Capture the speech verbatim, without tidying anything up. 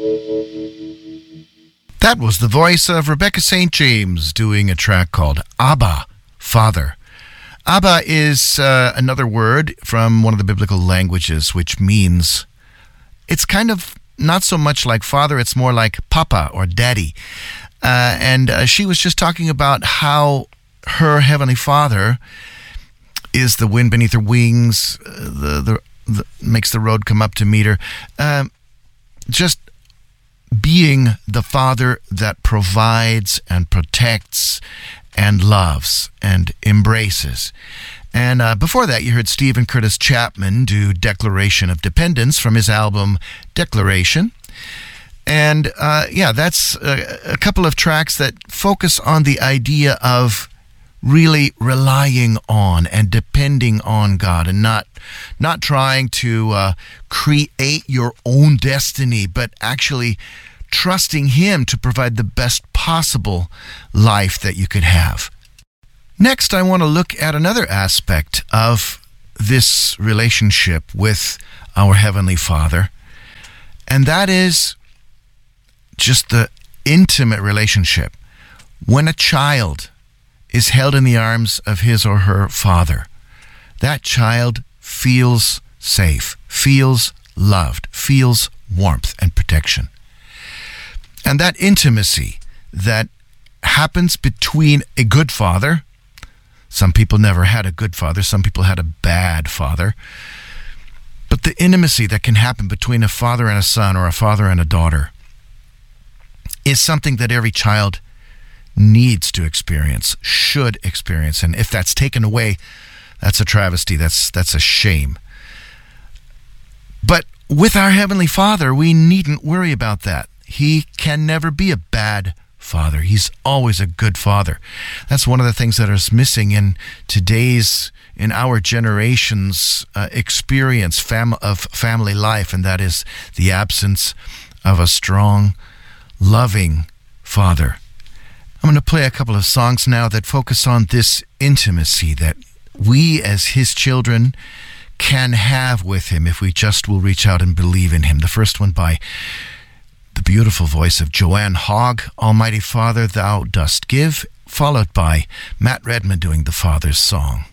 That was the voice of Rebecca Saint James doing a track called Abba, Father. Abba is uh, another word from one of the biblical languages, which means, it's kind of not so much like father, it's more like papa or daddy. Uh, and uh, she was just talking about how her heavenly Father is the wind beneath her wings, uh, the, the, the makes the road come up to meet her. Um, just being the Father that provides and protects and loves and embraces. And uh, before that, you heard Stephen Curtis Chapman do Declaration of Dependence from his album Declaration. And uh, yeah, that's a, a couple of tracks that focus on the idea of really relying on and depending on God, and not not trying to uh, create your own destiny, but actually trusting Him to provide the best possible life that you could have. Next, I want to look at another aspect of this relationship with our Heavenly Father, and that is just the intimate relationship. When a child is held in the arms of his or her father, that child feels safe, feels loved, feels warmth and protection. And that intimacy that happens between a good father, some people never had a good father, some people had a bad father, but the intimacy that can happen between a father and a son, or a father and a daughter, is something that every child needs to experience, should experience. And if that's taken away, that's a travesty, that's that's a shame. But with our Heavenly Father, we needn't worry about that. He can never be a bad father. He's always a good father. That's one of the things that is missing in today's, in our generation's uh, experience fam- of family life, and that is the absence of a strong, loving father. I'm going to play a couple of songs now that focus on this intimacy that we as His children can have with Him if we just will reach out and believe in Him. The first one by the beautiful voice of Joanne Hogg, Almighty Father, Thou Dost Give, followed by Matt Redman doing the Father's Song.